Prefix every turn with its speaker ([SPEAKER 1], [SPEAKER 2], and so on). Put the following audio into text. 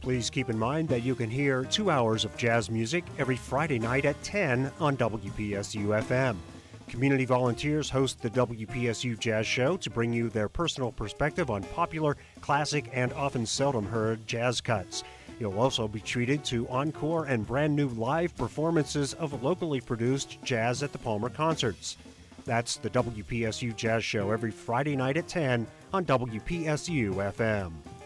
[SPEAKER 1] Please keep in mind that you can hear 2 hours of jazz music every Friday night at 10 on WPSU FM. Community volunteers host the WPSU Jazz Show to bring you their personal perspective on popular, classic, and often seldom heard jazz cuts. You'll also be treated to encore and brand new live performances of locally produced jazz at the Palmer Concerts. That's the WPSU Jazz Show every Friday night at 10 on WPSU FM.